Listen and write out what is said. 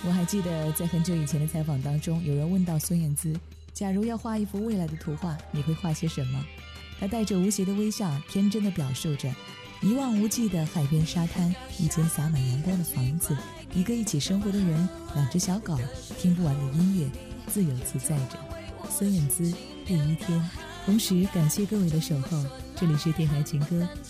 我还记得在很久以前的采访当中，有人问到孙燕姿，假如要画一幅未来的图画，你会画些什么？她带着无邪的微笑，天真的表述着一望无际的海边沙滩，一间洒满阳光的房子，一个一起生活的人，2只小狗，听不完的音乐，自由自在着。孙燕姿第1天。同时感谢各位的守候，这里是电台情歌，